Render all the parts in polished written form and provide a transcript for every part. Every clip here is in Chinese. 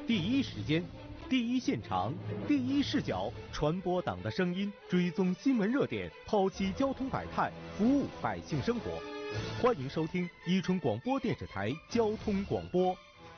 第一时间、第一现场、第一视角，传播党的声音，追踪新闻热点，剖析交通百态，服务百姓生活。欢迎收听伊春广播电视台交通广播。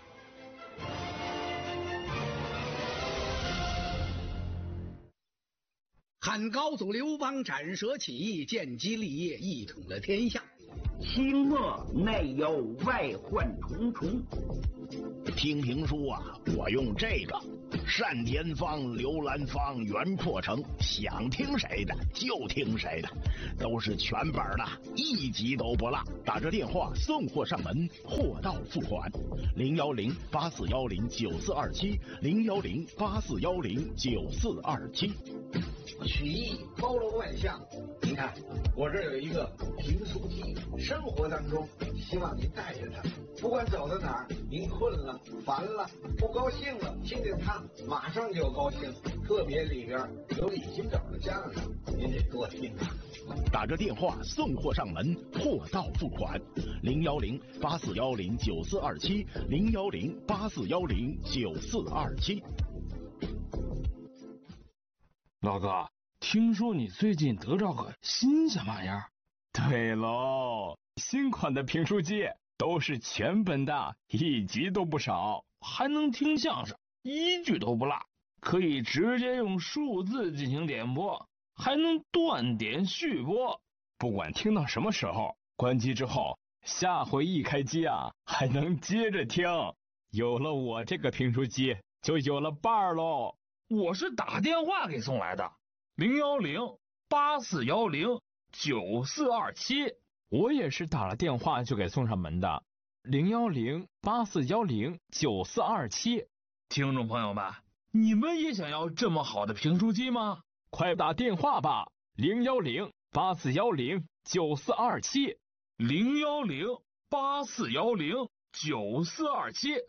汉高祖刘邦斩蛇起义，建基立业，一统了天下。 清末内忧外患重重。 听评书啊，我用这个单田芳、刘兰芳、袁阔成，想听谁的就听谁的，都是全本的，一集都不落。打着电话送货上门，货到付款。010-8410-9427，010-8410-9427。 曲艺包罗万象，您看我这有一个评书机，生活当中希望您带着它，不管走到哪儿，您困了、烦了、不高兴了，听见它马上就高兴。特别里边有李金斗的相声，您得多听啊。 打着电话送货上门，货到付款。010-8410-9427，010-8410-9427。 老哥，听说你最近得着个新鲜玩意儿？ 对喽，新款的评书机都是全本的，一集都不少， 还能听相声，一句都不落，可以直接用数字进行点播，还能断点续播， 不管听到什么时候，关机之后，下回一开机啊，还能接着听。有了我这个评书机，就有了伴儿喽。 我是打电话给送来的，010-8410-9427。 我也是打了电话就给送上门的，010-8410-9427。 听众朋友们，你们也想要这么好的评书机吗？ 快打电话吧，010-8410-9427。 010-8410-9427。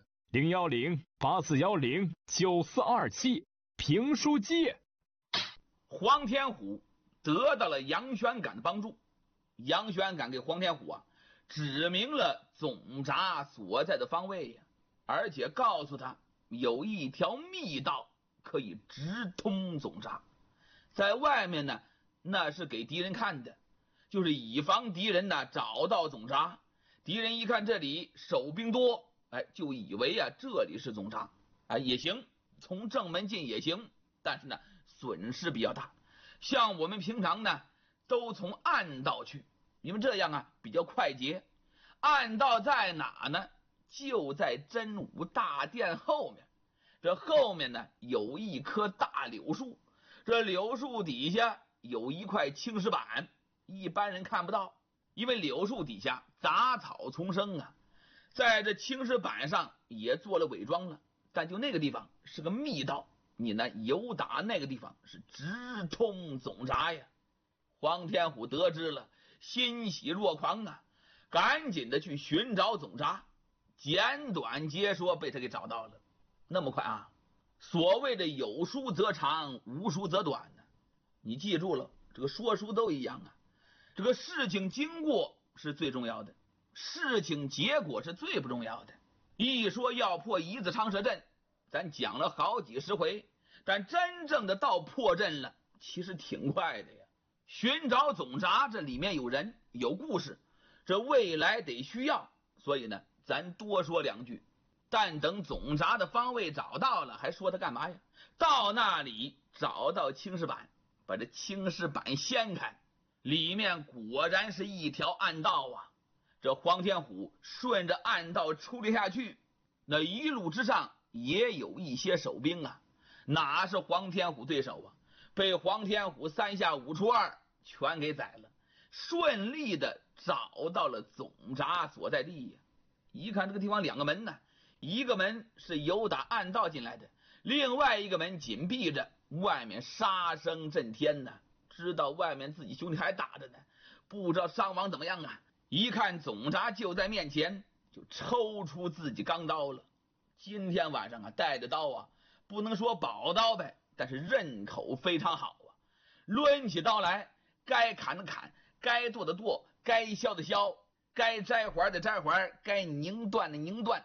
010-8410-9427。评书机。 黄天虎得到了杨玄感的帮助，杨玄感给黄天虎指明了总闸所在的方位而且告诉他有一条密道可以直通总闸，在外面呢，那是给敌人看的，就是以防敌人呢找到总闸。敌人一看这里守兵多，就以为这里是总闸，也行，从正门进也行，但是呢损失比较大。像我们平常呢都从暗道去，因为这样比较快捷。暗道在哪呢？就在真武大殿后面。这后面呢有一棵大柳树，这柳树底下有一块青石板，一般人看不到，因为柳树底下杂草丛生在这青石板上也做了伪装了，但就那个地方是个密道，你呢由打那个地方是直通总闸呀。黄天虎得知了，欣喜若狂赶紧的去寻找总闸。简短截说，被他给找到了。那么快所谓的有书则长，无书则短你记住了，这个说书都一样这个事情经过是最重要的，事情结果是最不重要的。一说要破一字长蛇阵，咱讲了好几十回，但真正的到破阵了，其实挺快的呀。寻找总闸，这里面有人有故事，这未来得需要，所以呢咱多说两句。但等总闸的方位找到了，还说他干嘛呀？到那里找到青石板，把这青石板掀开，里面果然是一条暗道这黄天虎顺着暗道出了下去，那一路之上也有一些守兵哪是黄天虎对手被黄天虎三下五除二全给宰了，顺利的找到了总闸所在地一看这个地方两个门一个门是由打暗道进来的，另外一个门紧闭着，外面杀声震天知道外面自己兄弟还打着呢，不知道伤亡怎么样一看总闸就在面前，就抽出自己钢刀了。今天晚上带着刀不能说宝刀呗，但是刃口非常好抡起刀来，该砍的砍，该剁的剁，该削的削，该摘环的摘环，该拧断的拧断，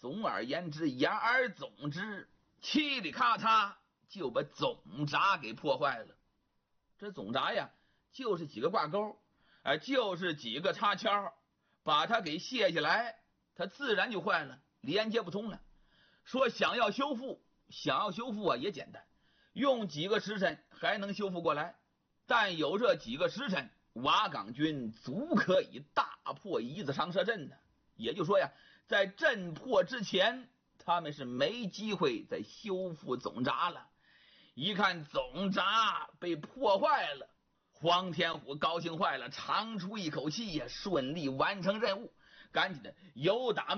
总而言之，言而总之，嘁里咔嚓就把总闸给破坏了。这总闸呀，就是几个挂钩，就是几个插销，把它给卸下来，它自然就坏了，连接不通了。说想要修复啊也简单，用几个时辰还能修复过来。但有这几个时辰，瓦岗军足可以大破一字长蛇阵的。也就是说呀，在阵破之前，他们是没机会再修复总闸了。一看总闸被破坏了，黄天虎高兴坏了，长出一口气呀，顺利完成任务，赶紧的由打